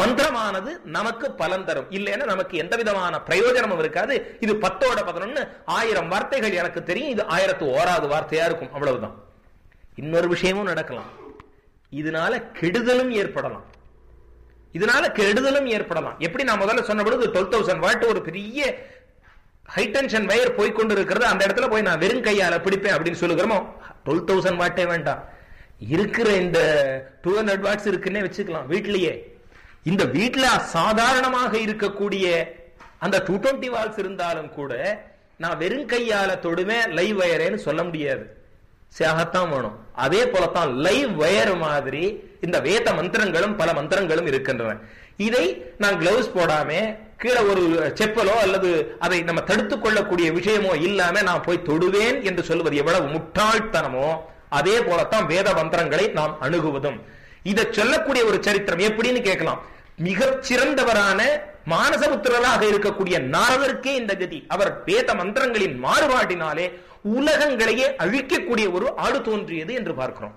மந்திரமானது நமக்கு பலன் தரும். இல்லைன்னா நமக்கு எந்த விதமான பிரயோஜனமும் இருக்காது. இது 10-11 1000 வார்த்தைகள் எனக்கு தெரியும், இது 1001வது வார்த்தையா இருக்கும், அவ்வளவுதான். இன்னொரு விஷயமும் நடக்கலாம், இதனால கெடுதலும் ஏற்படலாம். எப்படி நான் முதல்ல சொன்ன பொழுது 12,000 வாட் ஒரு பெரிய ஹை டென்ஷன் வயர் போய்கொண்டு இருக்கிறது, அந்த இடத்துல போய் நான் வெறும் கையால பிடிப்பேன் அப்படின்னு சொல்லுகிறோமோ, 12,000 வாட்டே வேண்டாம், இருக்கிற இந்த 200 வாட்ஸ் இருக்குன்னே வச்சுக்கலாம் வீட்டிலேயே. இந்த வீட்டுல சாதாரணமாக இருக்கக்கூடிய அந்த 220 வாட்ஸ் இருந்தாலும் கூட நான் வெறும் கையால தொடுவேன் லைவ் வயரேன்னு சொல்ல முடியாது, சேகத்தான் வேணும். அதே போலத்தான் லைவ் வயர் மாதிரி இந்த வேத மந்திரங்களும் பல மந்திரங்களும் இருக்கின்றன. இதை நான் கிளவுஸ் போடாம கீழே ஒரு செப்பலோ அல்லது அதை நம்ம தடுத்துக் கொள்ளக்கூடிய விஷயமோ இல்லாம நான் போய் தொடுவேன் என்று சொல்வது எவ்வளவு முட்டாள்தனமோ, அதே போலத்தான் வேத மந்திரங்களை நாம் அணுகுவதும். இதை சொல்லக்கூடிய ஒரு சரித்திரம் எப்படின்னு கேட்கலாம். மிகச் சிறந்தவரான மானசபுத்திரராக இருக்கக்கூடிய நாரதருக்கே இந்த கதி. அவர் வேத மந்திரங்களின் மாறுபாட்டினாலே உலகங்களையே அழிக்கக்கூடிய ஒரு ஆடு தோன்றியது என்று பார்க்கிறோம்.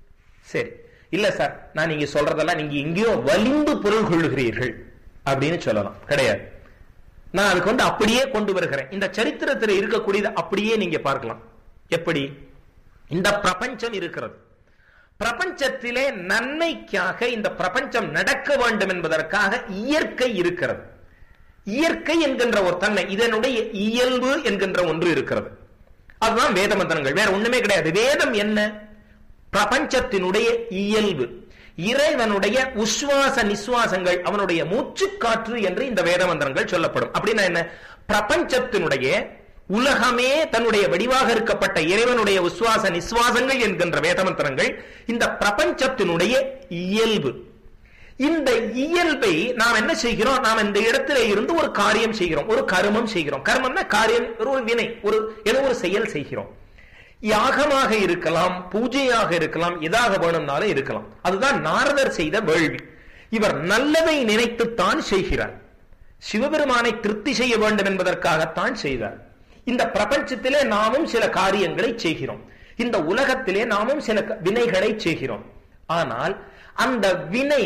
சரி, இல்ல சார், நான் நீங்க சொல்றதெல்லாம் நீங்க எங்கேயோ வலிந்து பொருள் கொள்ளுகிறீர்கள் அப்படின்னு சொல்லலாம். கிடையாது, நான் அதுக்கு அப்படியே கொண்டு வருகிறேன். இந்த சரித்திரத்தில் இருக்கக்கூடியது அப்படியே நீங்க பார்க்கலாம். எப்படி இந்த பிரபஞ்சம் இருக்கிறது, பிரபஞ்சத்திலே நன்மைக்காக இந்த பிரபஞ்சம் நடக்க வேண்டும் என்பதற்காக இயற்கை இருக்கிறது. இயற்கை என்கின்ற ஒரு தன்மை, இதனுடைய இயல்பு என்கின்ற ஒன்று இருக்கிறது. அதுதான் வேத மந்திரங்கள், வேற ஒண்ணுமே கிடையாது. வேதம் என்ன? பிரபஞ்சத்தினுடைய இயல்பு, இறைவனுடைய உஸ்வாச நிஸ்வாசங்கள், அவனுடைய மூச்சு காற்று என்று இந்த வேத மந்திரங்கள் சொல்லப்படும். அப்படின்னா என்ன? பிரபஞ்சத்தினுடைய உலகமே தன்னுடைய வடிவாக இருக்கப்பட்ட இறைவனுடைய உஸ்வாச நிஸ்வாசங்கள் என்கின்ற வேத மந்திரங்கள் இந்த பிரபஞ்சத்தினுடைய இயல்பு. இந்த இயல்பை நாம் என்ன செய்கிறோம்? நாம் இந்த இடத்திலே இருந்து ஒரு காரியம் செய்கிறோம், ஒரு கர்மம் செய்கிறோம். கர்மம்னா காரியம், ஒரு வினை, ஏதோ ஒரு செயல் செய்கிறோம். யாகமாக இருக்கலாம், பூஜையாக இருக்கலாம், எதாக வேணும்னாலும் இருக்கலாம். அதுதான் நாரதர் செய்த வேள்வி. இவர் நல்லதை நினைத்துத்தான் செய்கிறார், சிவபெருமானை திருப்தி செய்ய வேண்டும் என்பதற்காகத்தான் செய்தார். இந்த பிரபஞ்சத்திலே நாமும் சில காரியங்களை செய்கிறோம், இந்த உலகத்திலே நாமும் சில வினைகளை செய்கிறோம். ஆனால் அந்த வினை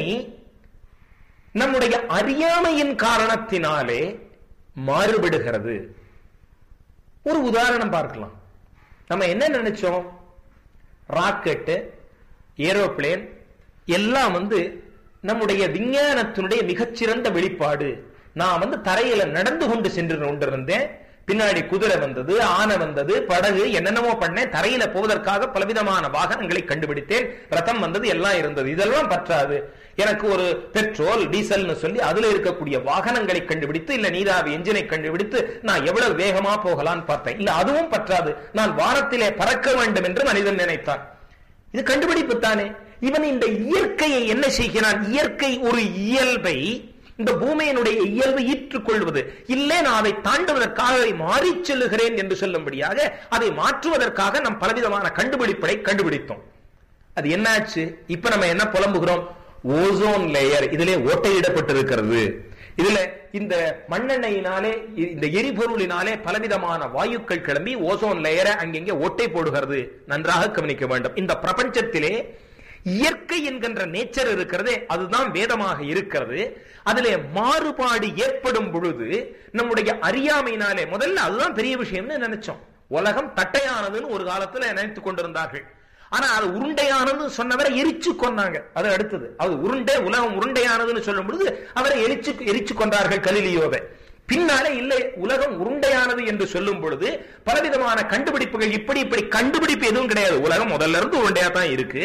நம்முடைய அறியாமையின் காரணத்தினாலே மாறுபடுகிறது. ஒரு உதாரணம் பார்க்கலாம். நம்ம என்ன நினைச்சோம்? ராக்கெட்டு, ஏரோப்ளேன் எல்லாம் நம்முடைய விஞ்ஞானத்தினுடைய மிகச்சிறந்த வெளிப்பாடு. நான் தரையில நடந்து கொண்டு சென்று கொண்டிருந்தேன், பின்னாடி குதிரை வந்தது, ஆனை வந்தது, படகு, என்னென்னமோ பண்ணேன். தரையில போவதற்காக பலவிதமான வாகனங்களை கண்டுபிடித்தேன், ரதம் வந்தது, எல்லாம் இருந்தது. இதெல்லாம் பற்றாது, எனக்கு ஒரு பெட்ரோல் டீசல்னு சொல்லி அதுல இருக்கக்கூடிய வாகனங்களை கண்டுபிடித்து, இல்ல நீராவி என்ஜினை கண்டுபிடித்து நான் எவ்வளவு வேகமா போகலான்னு பார்த்தேன். இல்ல அதுவும் பற்றாது, நான் வானத்திலே பறக்க வேண்டும் என்று மனிதன் நினைத்தான். இது கண்டுபிடிப்பு தானே. இவன் இந்த இயற்கையை என்ன செய்கிறான்? இயற்கை ஒரு இயல்பை, இந்த பூமியினுடைய இயல்பை ஈற்றுக்கொள்வது இல்லை, நான் அதை தாண்டுவதற்காக அதை மாறி செல்லுகிறேன் என்று சொல்லும்படியாக அதை மாற்றுவதற்காக நாம் பலவிதமான கண்டுபிடிப்பை கண்டுபிடித்தோம். அது என்னாச்சு? இப்ப நம்ம என்ன புலம்புகிறோம்? ஓசோன் லேயர் இதிலே ஓட்டையிடப்பட்டிருக்கிறது. இதுல இந்த மண்ணெண்ணெயினாலே, இந்த எரிபொருளினாலே பலவிதமான வாயுக்கள் கிளம்பி ஓசோன் லேயரை அங்கெங்கே ஓட்டை போடுகிறது. நன்றாக கவனிக்க வேண்டும். இந்த பிரபஞ்சத்திலே இயற்கை என்கின்ற நேச்சர் இருக்கிறதே, அதுதான் வேதமாக இருக்கிறது. அதிலே மாறுபாடு ஏற்படும் பொழுது நம்முடைய அறியாமையினாலே, முதல்ல அதுதான் பெரிய விஷயம்னு நினைச்சோம். உலகம் தட்டையானதுன்னு ஒரு காலத்துல நினைத்துக் கொண்டிருந்தார்கள். ஆனா அது உருண்டையானது சொன்னவரை எரிச்சு கொண்டாங்க. அது அடுத்தது, அது உருண்டை, உலகம் உருண்டையானதுன்னு சொல்லும் பொழுது அவரை எரிச்சு கொண்டார்கள் கலிலியோவை. பின்னாலே இல்லை, உலகம் உருண்டையானது என்று சொல்லும் பொழுது பலவிதமான கண்டுபிடிப்புகள். இப்படி கண்டுபிடிப்பு எதுவும் கிடையாது, உலகம் முதல்ல இருந்து உருண்டையா தான் இருக்கு.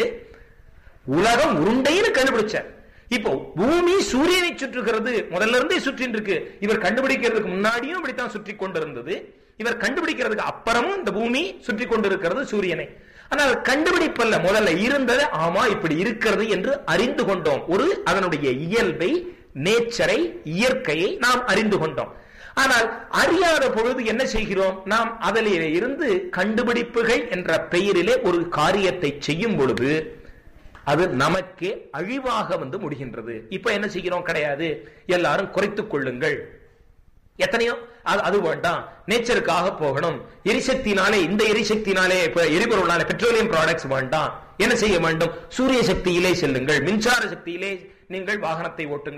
உலகம் உருண்டைன்னு கண்டுபிடிச்சார். இப்போ பூமி சூரியனை சுற்றுகிறது, முதல்ல இருந்தே சுற்றின் இருக்கு. இவர் கண்டுபிடிக்கிறதுக்கு முன்னாடியும் இப்படித்தான் சுற்றி கொண்டிருந்தது, இவர் கண்டுபிடிக்கிறதுக்கு அப்புறமும் இந்த பூமி சுற்றி கொண்டிருக்கிறது சூரியனை. ஆனால் கண்டுபிடிப்பல்ல, முதல்ல இருந்தது, ஆமா இப்படி இருக்கிறது என்று அறிந்து கொண்டோம். ஒரு அதனுடைய இயல்பை, நேச்சரை, இயற்கையை நாம் அறிந்து கொண்டோம். ஆனால் அறியாத பொழுது என்ன செய்கிறோம்? நாம் அதிலே இருந்து கண்டுபிடிப்புகள் என்ற பெயரிலே ஒரு காரியத்தை செய்யும் பொழுது அது நமக்கே அழிவாக முடிகின்றது. இப்ப என்ன செய்கிறோம்? கிடையாது, எல்லாரும் குறைத்துக் கொள்ளுங்கள், எத்தனையோ அது வேண்டாம், நேச்சருக்காக போகணும், எரிசக்தினாலே, இந்த எரிசக்தினாலே, எரிபொருளாலே, பெட்ரோலியம் ப்ராடக்ட்ஸ் வேண்டாம். என்ன செய்ய வேண்டும்? சூரிய சக்தியிலே செல்லுங்கள், மின்சார சக்தியிலே நீங்கள் வாகனத்தை ஓட்டுங்கள்.